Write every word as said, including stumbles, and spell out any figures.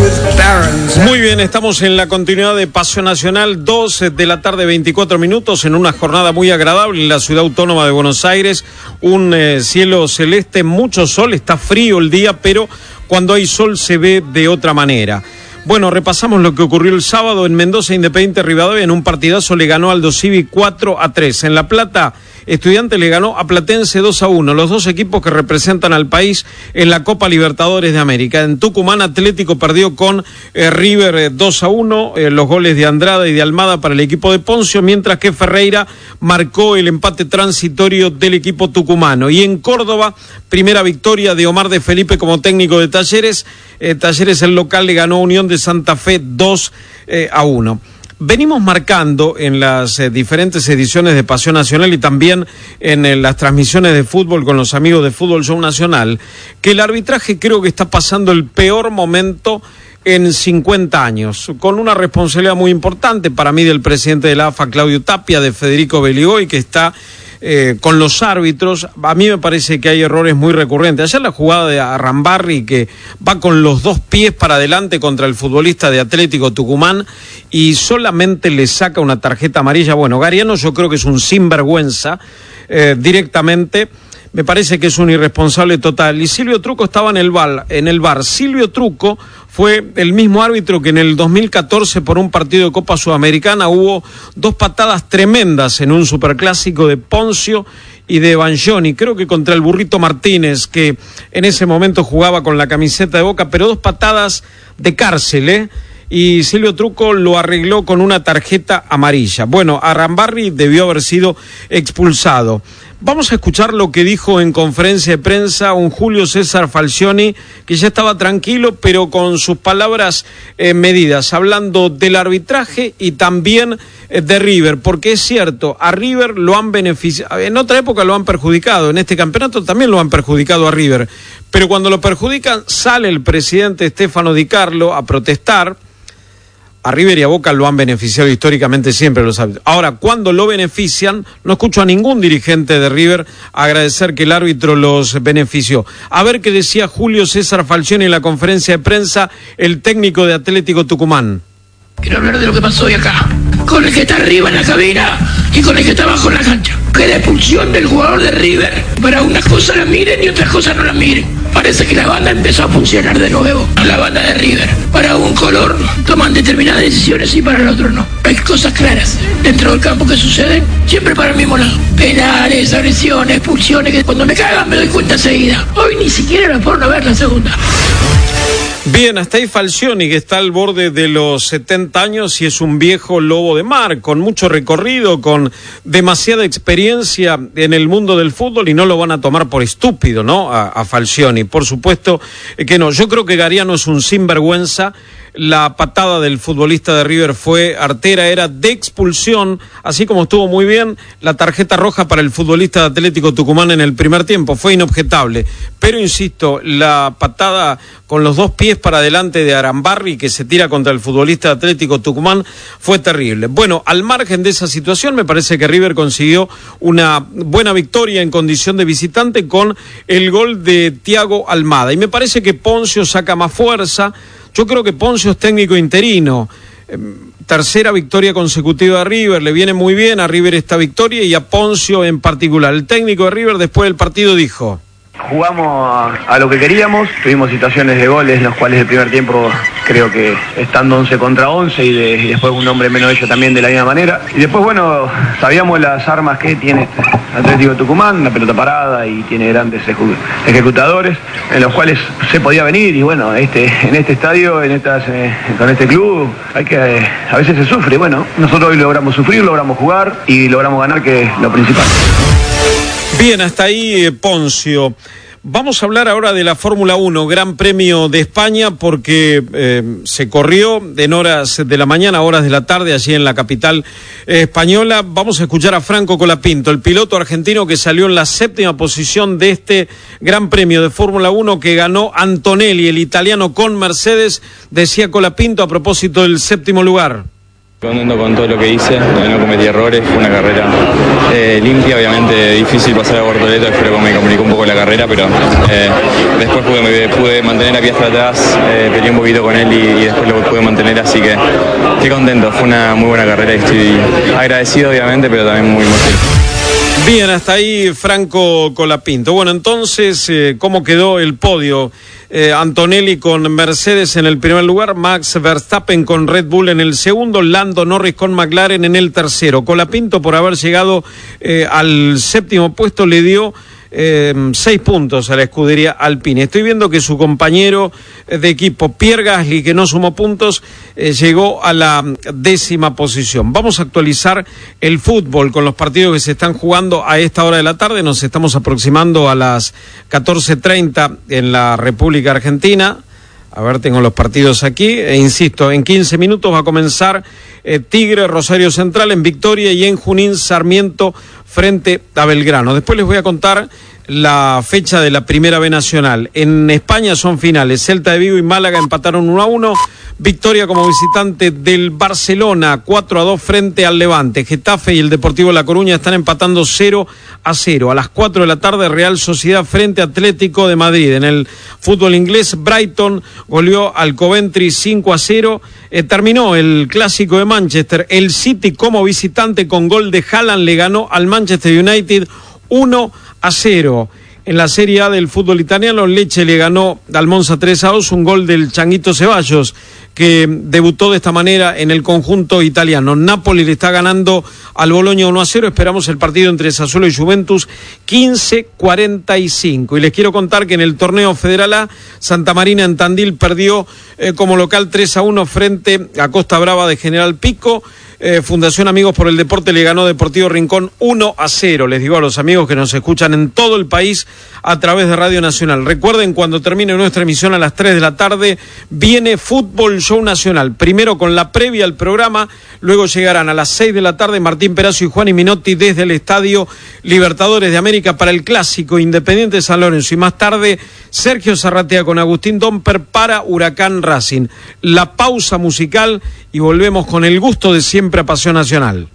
Muy bien, estamos en la continuidad de Paseo Nacional, dos de la tarde, veinticuatro minutos, en una jornada muy agradable en la ciudad autónoma de Buenos Aires. Un eh, cielo celeste, mucho sol, está frío el día, pero cuando hay sol se ve de otra manera. Bueno, repasamos lo que ocurrió el sábado en Mendoza. Independiente Rivadavia en un partidazo le ganó a Aldo Civi cuatro a tres. En La Plata, Estudiantes le ganó a Platense dos a uno, los dos equipos que representan al país en la Copa Libertadores de América. En Tucumán, Atlético perdió con eh, River eh, dos a uno, eh, los goles de Andrada y de Almada para el equipo de Poncio, mientras que Ferreira marcó el empate transitorio del equipo tucumano. Y en Córdoba, primera victoria de Omar de Felipe como técnico de Talleres. Eh, Talleres, el local, le ganó a Unión de Santa Fe dos a uno. Venimos marcando en las eh, diferentes ediciones de Pasión Nacional y también en eh, las transmisiones de fútbol con los amigos de Fútbol Show Nacional que el arbitraje creo que está pasando el peor momento en cincuenta años, con una responsabilidad muy importante para mí del presidente de la A F A, Claudio Tapia, de Federico Beligoy, que está Eh, con los árbitros. A mí me parece que hay errores muy recurrentes. Ayer la jugada de Arambarri, que va con los dos pies para adelante contra el futbolista de Atlético Tucumán y solamente le saca una tarjeta amarilla. Bueno, Gariano yo creo que es un sinvergüenza eh, directamente. Me parece que es un irresponsable total. Y Silvio Truco estaba en el bar. En el bar. Silvio Truco fue el mismo árbitro que en el dos mil catorce, por un partido de Copa Sudamericana, hubo dos patadas tremendas en un superclásico de Poncio y de Banjoni, creo que contra el Burrito Martínez, que en ese momento jugaba con la camiseta de Boca, pero dos patadas de cárcel, ¿eh? Y Silvio Truco lo arregló con una tarjeta amarilla. Bueno, Arambarri debió haber sido expulsado. Vamos a escuchar lo que dijo en conferencia de prensa un Julio César Falcioni, que ya estaba tranquilo, pero con sus palabras eh, medidas, hablando del arbitraje y también eh, de River, porque es cierto, a River lo han beneficiado, en otra época lo han perjudicado, en este campeonato también lo han perjudicado a River, pero cuando lo perjudican sale el presidente Stefano Di Carlo a protestar. A River y a Boca lo han beneficiado históricamente siempre los árbitros. Ahora, cuando lo benefician, no escucho a ningún dirigente de River agradecer que el árbitro los benefició. A ver qué decía Julio César Falcioni en la conferencia de prensa, el técnico de Atlético Tucumán. Quiero hablar de lo que pasó hoy acá, con el que está arriba en la cabina y con el que está abajo en la cancha. Que la expulsión del jugador de River, para unas cosas la miren y otras cosas no la miren. Parece que la banda empezó a funcionar de nuevo, la banda de River. Para un color toman determinadas decisiones y para el otro no. Hay cosas claras dentro del campo que suceden, siempre para el mismo lado. Penales, agresiones, expulsiones, que cuando me cagan me doy cuenta enseguida. Hoy ni siquiera la fueron a ver la segunda. Bien, hasta ahí Falcioni, que está al borde de los setenta años y es un viejo lobo de mar, con mucho recorrido, con demasiada experiencia en el mundo del fútbol, y no lo van a tomar por estúpido, ¿no? A, a Falcioni, por supuesto que no. Yo creo que Gariano es un sinvergüenza. La patada del futbolista de River fue artera, era de expulsión, así como estuvo muy bien la tarjeta roja para el futbolista de Atlético Tucumán en el primer tiempo, fue inobjetable. Pero insisto, la patada con los dos pies para adelante de Arambarri, que se tira contra el futbolista de Atlético Tucumán, fue terrible. Bueno, al margen de esa situación, me parece que River consiguió una buena victoria en condición de visitante con el gol de Thiago Almada. Y me parece que Poncio saca más fuerza. Yo creo que Poncio es técnico interino. Eh, tercera victoria consecutiva a River, le viene muy bien a River esta victoria y a Poncio en particular. El técnico de River después del partido dijo: jugamos a, a lo que queríamos, tuvimos situaciones de goles en los cuales el primer tiempo creo que estando once contra once y, de, y después un hombre menos ellos también de la misma manera. Y después, bueno, sabíamos las armas que tiene Atlético Tucumán, una pelota parada y tiene grandes ejecu- ejecutadores en los cuales se podía venir y bueno, este, en este estadio, en estas, eh, con este club, hay que eh, a veces se sufre. Bueno, nosotros hoy logramos sufrir, logramos jugar y logramos ganar, que es lo principal. Bien, hasta ahí eh, Poncio. Vamos a hablar ahora de la Fórmula uno, Gran Premio de España, porque eh, se corrió en horas de la mañana, horas de la tarde, allí en la capital eh, española. Vamos a escuchar a Franco Colapinto, el piloto argentino que salió en la séptima posición de este Gran Premio de Fórmula uno que ganó Antonelli, el italiano con Mercedes. Decía Colapinto a propósito del séptimo lugar. Contento con todo lo que hice, no cometí errores, fue una carrera eh, limpia, obviamente difícil pasar a Bortoleto, espero que me complicó un poco la carrera, pero eh, después pude, pude mantener a pie hasta atrás, eh, peleé un poquito con él y, y después lo pude mantener, así que estoy contento, fue una muy buena carrera y estoy agradecido obviamente, pero también muy emocionado. Bien, hasta ahí Franco Colapinto. Bueno, entonces, eh, ¿cómo quedó el podio? Eh, Antonelli con Mercedes en el primer lugar, Max Verstappen con Red Bull en el segundo, Lando Norris con McLaren en el tercero. Colapinto, por haber llegado eh, al séptimo puesto, le dio eh, seis puntos a la escudería Alpine. Estoy viendo que su compañero de equipo, Pierre Gasly, que no sumó puntos, eh, llegó a la décima posición. Vamos a actualizar el fútbol con los partidos que se están jugando a esta hora de la tarde. Nos estamos aproximando a las catorce treinta en la República Argentina. A ver, tengo los partidos aquí, e insisto, en quince minutos va a comenzar eh, Tigre, Rosario Central en Victoria y en Junín, Sarmiento frente a Belgrano. Después les voy a contar la fecha de la Primera B Nacional. En España son finales, Celta de Vigo y Málaga empataron uno a uno, victoria como visitante del Barcelona, cuatro a dos frente al Levante. Getafe y el Deportivo La Coruña están empatando cero a cero. A las cuatro de la tarde, Real Sociedad frente a Atlético de Madrid. En el fútbol inglés, Brighton goleó al Coventry cinco a cero. Eh, terminó el clásico de Manchester. El City como visitante con gol de Haaland le ganó al Manchester United uno a cero. En la Serie A del fútbol italiano, Lecce le ganó al Monza tres a dos, un gol del Changuito Ceballos, que debutó de esta manera en el conjunto italiano. Napoli le está ganando al Bologna uno a cero, esperamos el partido entre Sassuolo y Juventus quince cuarenta y cinco. Y les quiero contar que en el torneo Federal A, Santa Marina en Tandil perdió eh, como local tres a uno frente a Costa Brava de General Pico. Eh, Fundación Amigos por el Deporte le ganó Deportivo Rincón uno a cero. Les digo a los amigos que nos escuchan en todo el país a través de Radio Nacional. Recuerden, cuando termine nuestra emisión a las tres de la tarde, viene Fútbol Show Nacional. Primero con la previa al programa, luego llegarán a las seis de la tarde Martín Perazo y Juan y Minotti desde el Estadio Libertadores de América para el Clásico Independiente San Lorenzo. Y más tarde, Sergio Zarratea con Agustín Domper para Huracán Racing. La pausa musical y volvemos con el gusto de siempre a Pasión Nacional.